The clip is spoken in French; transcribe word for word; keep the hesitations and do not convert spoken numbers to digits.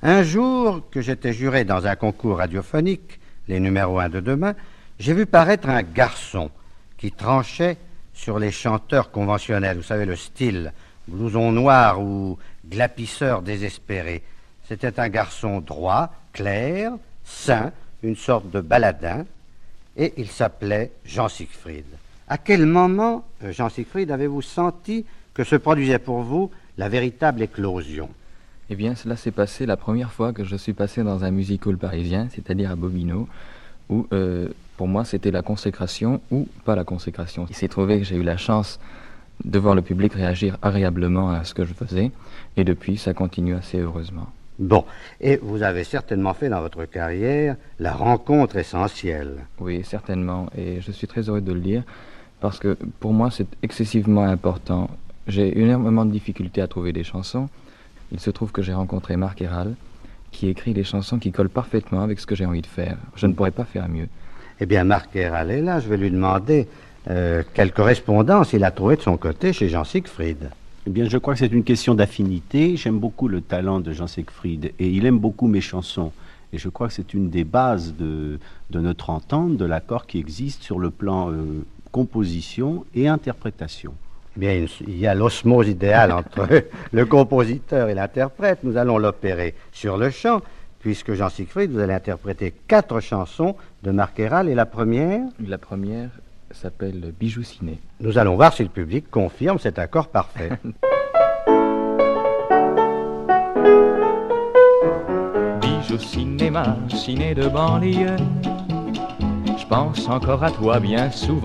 Un jour que j'étais juré dans un concours radiophonique, les numéros un de demain, j'ai vu paraître un garçon qui tranchait sur les chanteurs conventionnels, vous savez, le style, blouson noir ou glapisseur désespéré. C'était un garçon droit, clair, sain, une sorte de baladin, et il s'appelait Jean Siegfried. À quel moment, Jean Siegfried, avez-vous senti que se produisait pour vous la véritable éclosion? Eh bien, cela s'est passé la première fois que je suis passé dans un music-hall parisien, c'est-à-dire à Bobino, où euh, pour moi c'était la consécration ou pas la consécration. Il s'est trouvé que j'ai eu la chance de voir le public réagir agréablement à ce que je faisais, et depuis ça continue assez heureusement. Bon, et vous avez certainement fait dans votre carrière la rencontre essentielle. Oui, certainement, et je suis très heureux de le dire, parce que pour moi c'est excessivement important. J'ai énormément de difficultés à trouver des chansons. Il se trouve que j'ai rencontré Marc Héral, qui écrit des chansons qui collent parfaitement avec ce que j'ai envie de faire. Je ne pourrais pas faire mieux. Eh bien, Marc Héral est là, je vais lui demander euh, quelle correspondance il a trouvé de son côté chez Jean Siegfried. Eh bien, je crois que c'est une question d'affinité. J'aime beaucoup le talent de Jean Siegfried et il aime beaucoup mes chansons. Et je crois que c'est une des bases de, de notre entente, de l'accord qui existe sur le plan euh, composition et interprétation. Eh bien, il y a l'osmose idéale entre le compositeur et l'interprète. Nous allons l'opérer sur le chant, puisque Jean Siegfried, vous allez interpréter quatre chansons de Marc Héral. Et la première? La première s'appelle Bijou Ciné. Nous allons voir si le public confirme cet accord parfait. Bijou cinéma, ciné de banlieue, je pense encore à toi bien souvent.